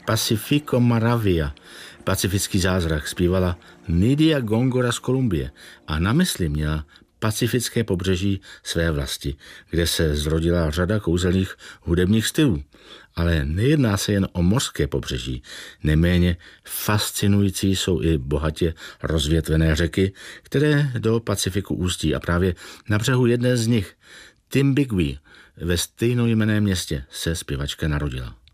Pacifico Maravilla, pacifický zázrak, zpívala Nydia Góngora z Kolumbie a na mysli měla pacifické pobřeží své vlasti, kde se zrodila řada kouzelných hudebních stylů. Ale nejedná se jen o mořské pobřeží. Neméně fascinující jsou i bohatě rozvětvené řeky, které do Pacifiku ústí a právě na břehu jedné z nich, Timbiqui, ve stejnojmenném městě, se zpěvačka narodila.